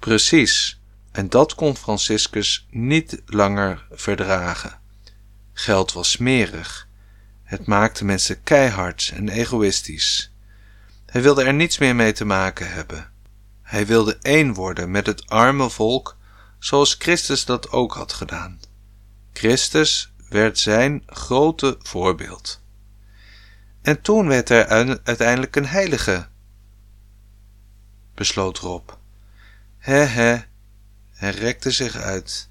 Precies, en dat kon Franciscus niet langer verdragen. Geld was smerig. Het maakte mensen keihard en egoïstisch. Hij wilde er niets meer mee te maken hebben. Hij wilde één worden met het arme volk, zoals Christus dat ook had gedaan. Christus werd zijn grote voorbeeld. En toen werd hij uiteindelijk een heilige, besloot Rob. Hij rekte zich uit.